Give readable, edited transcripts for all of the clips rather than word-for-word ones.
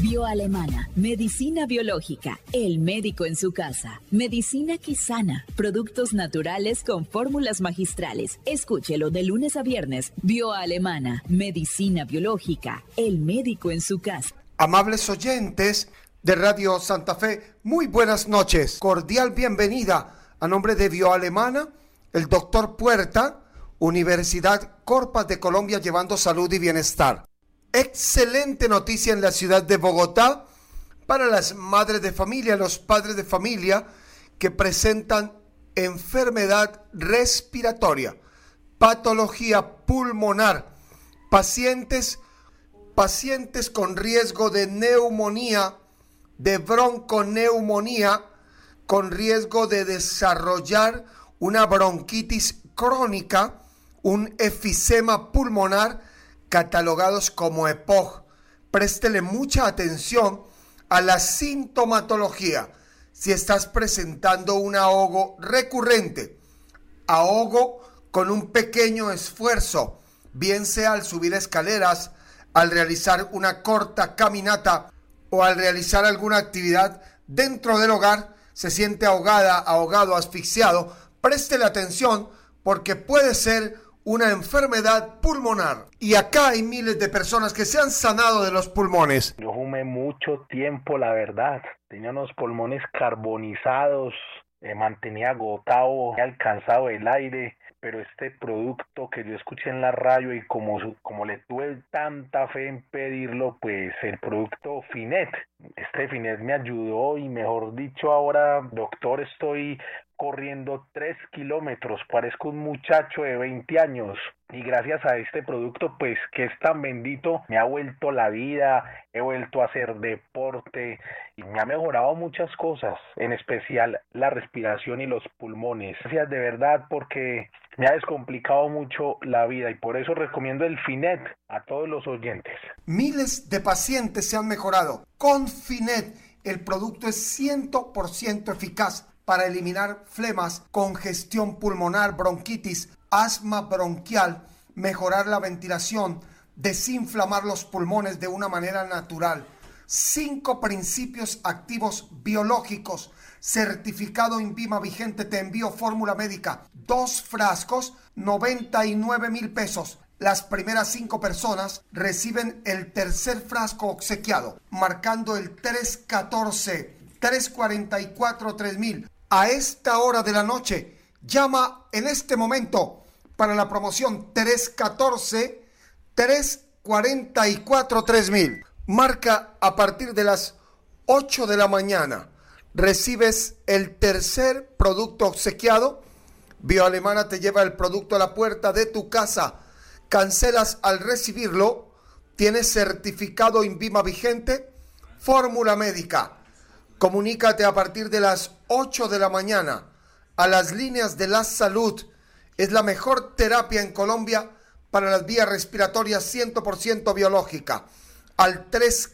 Bioalemana, medicina biológica, el médico en su casa, medicina que sana, productos naturales con fórmulas magistrales. Escúchelo de lunes a viernes. Bioalemana, medicina biológica, el médico en su casa. Amables oyentes de Radio Santa Fe, muy buenas noches. Cordial bienvenida a nombre de Bioalemana, el doctor Puerta, Universidad Corpas de Colombia, llevando salud y bienestar. Excelente noticia en la ciudad de Bogotá para las madres de familia, los padres de familia que presentan enfermedad respiratoria, patología pulmonar, pacientes con riesgo de neumonía, de bronconeumonía, con riesgo de desarrollar una bronquitis crónica, un efisema pulmonar, catalogados como EPOC. Préstele mucha atención a la sintomatología. Si estás presentando un ahogo recurrente, ahogo con un pequeño esfuerzo, bien sea al subir escaleras, al realizar una corta caminata o al realizar alguna actividad dentro del hogar, se siente ahogada, ahogado, asfixiado, préstele atención porque puede ser una enfermedad pulmonar. Y acá hay miles de personas que se han sanado de los pulmones. Yo fumé mucho tiempo, la verdad. Tenía unos pulmones carbonizados, me mantenía agotado, he alcanzado el aire. Pero este producto que yo escuché en la radio y como le tuve tanta fe en pedirlo, pues el producto Finet. Este Finet me ayudó y mejor dicho ahora, doctor, estoy corriendo 3 kilómetros, parezco un muchacho de 20 años y gracias a este producto pues que es tan bendito me ha vuelto la vida, he vuelto a hacer deporte y me ha mejorado muchas cosas, en especial la respiración y los pulmones. Gracias de verdad porque me ha descomplicado mucho la vida y por eso recomiendo el Finet a todos los oyentes. Miles de pacientes se han mejorado con Finet. El producto es 100% eficaz para eliminar flemas, congestión pulmonar, bronquitis, asma bronquial, mejorar la ventilación, desinflamar los pulmones de una manera natural. 5 principios activos biológicos, certificado INVIMA vigente, te envío fórmula médica, 2 frascos, 99,000 pesos. Las primeras 5 personas reciben el tercer frasco obsequiado, marcando el 314-344-3000. A esta hora de la noche, llama en este momento para la promoción 314-344-3000. Marca a partir de las 8 de la mañana. Recibes el tercer producto obsequiado. Bioalemana te lleva el producto a la puerta de tu casa. Cancelas al recibirlo. Tienes certificado INVIMA vigente. Fórmula médica. Comunícate a partir de las 8 de la mañana a las líneas de la salud. Es la mejor terapia en Colombia para las vías respiratorias 100% biológica. Al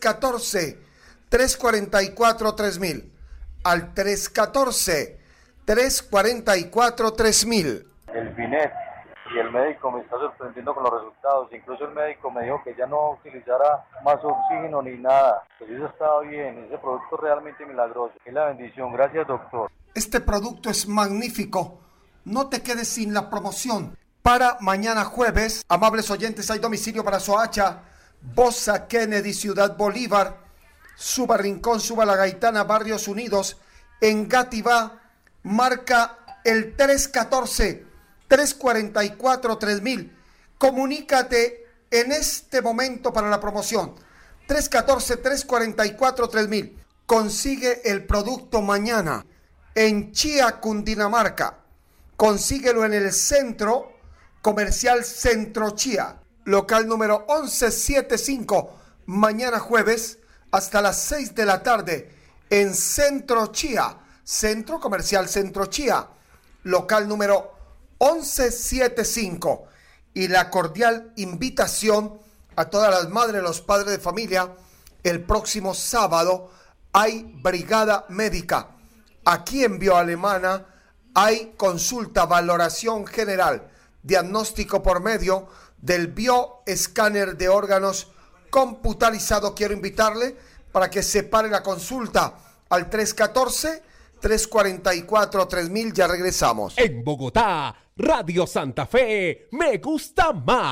314-344-3000. Al 314-344-3000. El Finet. Y el médico me está sorprendiendo con los resultados. Incluso el médico me dijo que ya no utilizara más oxígeno ni nada. Pues eso estaba bien. Ese producto es realmente milagroso. Es la bendición. Gracias, doctor. Este producto es magnífico. No te quedes sin la promoción. Para mañana jueves, amables oyentes, hay domicilio para Soacha, Bosa, Kennedy, Ciudad Bolívar, Suba Rincón, Suba La Gaitana, Barrios Unidos, Engativá. Marca el 314-344-3000. Comunícate en este momento para la promoción. 314-344-3000. Consigue el producto mañana en Chía, Cundinamarca. Consíguelo en el Centro Comercial Centro Chía, local número 1175. Mañana jueves hasta las 6 de la tarde en Centro Chía, Centro Comercial Centro Chía, local número 1175. Y la cordial invitación a todas las madres, los padres de familia, el próximo sábado hay brigada médica. Aquí en Bioalemana hay consulta, valoración general, diagnóstico por medio del bioescáner de órganos computarizado. Quiero invitarle para que separe la consulta al 314-344-3000. Ya regresamos. En Bogotá, Radio Santa Fe, me gusta más.